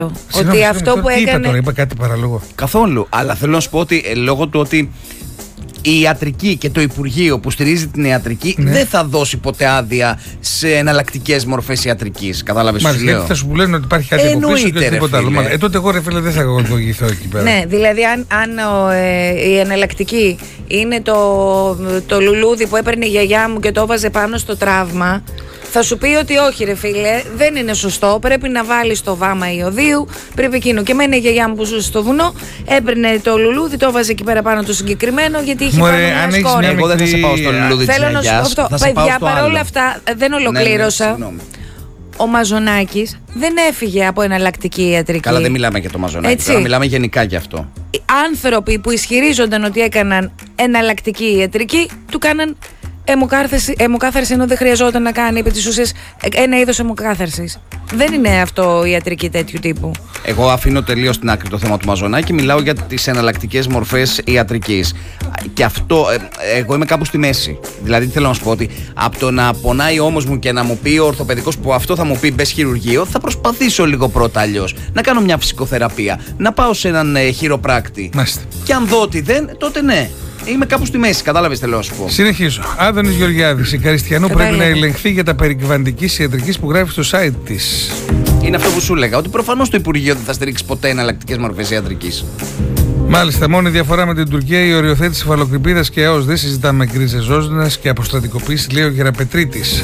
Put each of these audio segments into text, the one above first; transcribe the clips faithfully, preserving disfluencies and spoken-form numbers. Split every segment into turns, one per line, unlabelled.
Συγγνώμη,
ότι αυτό που
τι
έκανε.
Είπα τώρα, είπα κάτι παραλόγο.
Καθόλου. Αλλά θέλω να σου πω ότι ε, λόγω του ότι η ιατρική και το Υπουργείο που στηρίζει την ιατρική
Ναι.
δεν θα δώσει ποτέ άδεια σε εναλλακτικές μορφές ιατρικής. Κατάλαβες τι σου
Μάλιστα,
λέω.
γιατί θα σου λένε ότι υπάρχει κάτι από
Εννοείται,
πίσω και
ρε
οτιδήποτε άλλο.
φίλε.
Μάλιστα. Ε, τότε εγώ ρε φίλε δεν θα οδηγηθώ εκεί πέρα.
Ναι, δηλαδή αν, αν ο, ε, η εναλλακτική είναι το, το λουλούδι που έπαιρνε η γιαγιά μου και το έβαζε πάνω στο τραύμα, θα σου πει ότι όχι ρε φίλε, δεν είναι σωστό, πρέπει να βάλεις το βάμα ιωδίου, πρέπει εκείνο. Και εμένα η γιαγιά μου που ζούσε στο βουνό έπαιρνε το λουλούδι, το έβαζε εκεί πέρα πάνω το συγκεκριμένο, γιατί είχε
Μωρέ,
πάνω μια
αν έχεις
σκόρη.
μια
Εγώ δεν θα σε
μικρή-
πάω στο λουλούδι της
Θέλω να σου πω
γιαγιάς,
αυτό,
θα σε πάω
παιδιά,
στο
παρόλα
άλλο.
αυτά ε, δεν
Ναι, ναι,
ολοκλήρωσα.
συγγνώμη.
Ο Μαζονάκης δεν έφυγε από εναλλακτική ιατρική.
Καλά, δεν μιλάμε για το Μαζονάκι.
Έτσι.
Τώρα μιλάμε γενικά για αυτό.
Οι άνθρωποι που ισχυρίζονταν ότι έκαναν εναλλακτική ιατρική του κάναν αιμοκάθαρση, αιμοκάθαρση ενώ δεν χρειαζόταν να κάνει επί της ουσίας ένα είδος αιμοκάθαρσης. Δεν είναι αυτό ιατρική τέτοιου τύπου.
Εγώ αφήνω τελείως στην άκρη το θέμα του Μαζονάκη, μιλάω για τις εναλλακτικές μορφές ιατρικής. Και αυτό, ε, εγώ είμαι κάπου στη μέση. Δηλαδή, τι θέλω να σου πω, ότι από το να πονάει ο ώμος μου και να μου πει ο ορθοπαιδικός που αυτό θα μου πει μπες χειρουργείο, θα προσπαθήσω λίγο πρώτα αλλιώς. Να κάνω μια φυσικοθεραπεία, να πάω σε έναν ε, χειροπράκτη.
Μάλιστα.
Και αν δω ότι δεν, τότε ναι. Είμαι κάπου στη μέση, κατάλαβες τι θέλω να σου πω.
Συνεχίζω. Άδωνης Γεωργιάδης, η Καριστιανού
Το
πρέπει να
έλεγα.
ελεγχθεί για τα περικυβαντικής ιατρικής που γράφει στο site της.
Είναι αυτό που σου έλεγα, ότι προφανώς το Υπουργείο δεν θα στηρίξει ποτέ εναλλακτικές μορφές ιατρικής.
Μάλιστα, μόνη διαφορά με την Τουρκία η οριοθέτηση υφαλοκρηπίδας και έως δεν συζητάμε γκρίζες ζώζνες και αποστρατικοποίηση, λέει ο Γεραπετρίτης.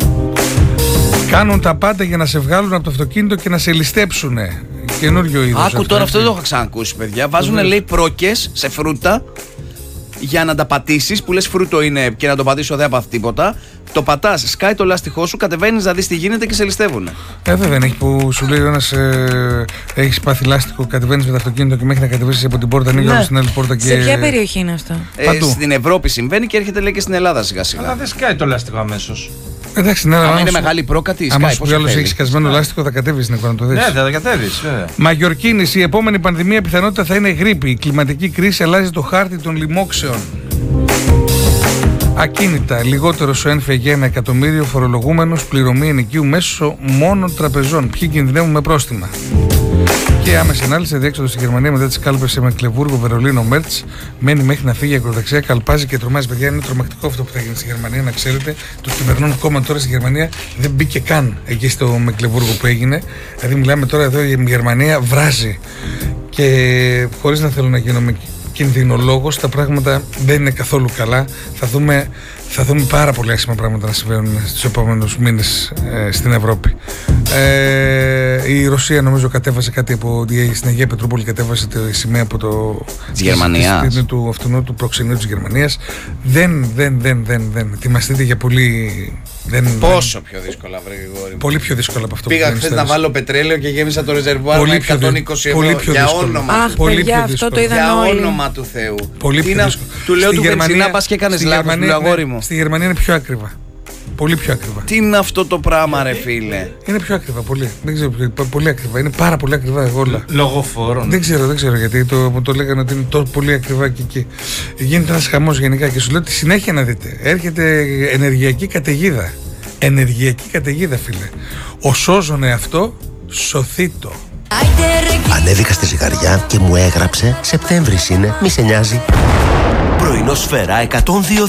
Κάνουν τα πάντα για να σε βγάλουν από το αυτοκίνητο και να σε ληστέψουνε. Καινούριο είδος.
Άκου τώρα, αυτό δεν
έτσι.
το είχα ξανακούσει, παιδιά. Βάζουν,
Βεβαίως.
λέει, πρόκες σε φρούτα για να τα πατήσεις, που λες φρούτο είναι και να το πατήσω δεν έπαθε τίποτα. Το πατάς, σκάει το λάστιχό σου, κατεβαίνεις να δεις τι γίνεται και σε ληστεύουνε.
Ε, δεν έχει που σου λέει ο ένας ε, έχεις πάθει λάστιχο, κατεβαίνεις με το αυτοκίνητο και μέχρι να κατεβείς από την πόρτα ανοίγει
Ναι.
στην άλλη πόρτα και.
Σε ποια περιοχή είναι αυτό?
Ε,
Παντού.
στην Ευρώπη συμβαίνει και έρχεται, λέει, και στην Ελλάδα σιγά
Αλλά
σιγά.
δεν σκάει το λάστιχο αμέσως.
Εντάξει, ναι,
Αν
άμα
είναι
σου-
μεγάλη πρόκατη,
άμα
σκάει.
σου πει
Πόσο
άλλος
θέλει.
έχει σκασμένο λάστιχο, θα κατέβει στην εικόνα να το δεις.
Ναι, θα τα κατέβεις, βέβαια.
Μαγιορκίνης, η επόμενη πανδημία πιθανότητα θα είναι γρίπη. Η κλιματική κρίση αλλάζει το χάρτη των λοιμόξεων. Ακίνητα, λιγότερο σου ένφεγε ένα εκατομμύριο φορολογούμενους, πληρωμή ενοικίου μέσω μόνον τραπεζών. Ποιοι κινδυνεύουν με πρόστιμα. Και άμεση ανάλυση, διέξοδο στη Γερμανία μετά τις κάλπες σε Μεκλεβούργο, Βερολίνο, Μέρτς. Μένει μέχρι να φύγει η ακροδεξιά, καλπάζει και τρομάζει. Παιδιά, είναι τρομακτικό αυτό που θα γίνει στη Γερμανία, να ξέρετε. Το κυβερνών κόμμα τώρα στη Γερμανία δεν μπήκε καν εκεί στο Μεκλεβούργο που έγινε. Δηλαδή, μιλάμε τώρα εδώ η Γερμανία βράζει. Και χωρίς να θέλω να γίνομαι κινδυνολόγος, τα πράγματα δεν είναι καθόλου καλά. Θα δούμε, θα δούμε πάρα πολύ άσχημα πράγματα να συμβαίνουν στους επόμενους μήνες ε, στην Ευρώπη. Ε, η Ρωσία νομίζω κατέβασε κάτι από στην Αγία Πετρούπολη, κατέβασε τη σημαία από το
Της Γερμανίας.
της- της- του αυτού του προξενείου της Γερμανίας. Δεν, δεν, δεν, δεν, δεν. Ετοιμαστείτε για πολύ. Δεν,
Πόσο πιο δύσκολα, βρε Γρηγόρη μου.
Πολύ πιο δύσκολο από αυτό
Πήγα
που
χθες
γίνει
να
στα
βάλω πετρέλαιο και γέμισα το ρεζερβουάρ
Πολύ
με
πιο δυ-
εκατόν είκοσι ευρώ.
πολύ πιο
Για
δύσκολο.
όνομα
Αχ,
του
Πολύ
παιδιά,
πιο
αυτό
δύσκολο.
το είδαν
Για
όλοι.
όνομα του Θεού.
Πολύ
Τι
πιο
να-
δύσκολο.
Του λέω
Στη
του βενζινά πας και έκανες
στη
λάθος, του
Γερμανία,
λέω, αγόρι
ναι,
μου.
Στη Γερμανία είναι πιο ακριβά. Πολύ πιο ακριβά.
Τι είναι αυτό το πράγμα, ρε φίλε.
Είναι πιο ακριβά, πολύ. Δεν ξέρω, ποιο- πολύ ακριβά. Είναι πάρα πολύ ακριβά όλα.
Λογοφόρων.
Δεν ξέρω, δεν ξέρω γιατί το, μου το λέγανε ότι είναι τόσο πολύ ακριβά και εκεί. Γίνεται ένας χαμός γενικά και σου λέω τη συνέχεια να δείτε. Έρχεται ενεργειακή καταιγίδα. Ενεργειακή καταιγίδα, φίλε. Ο σώζονε αυτό, σωθήτο.
Ανέβηκα στη ζυγαριά και μου έγραψε Σεπτέμβρης είναι, μη σε νοιάζει. Πρωινό Σφαίρα εκατόν δύο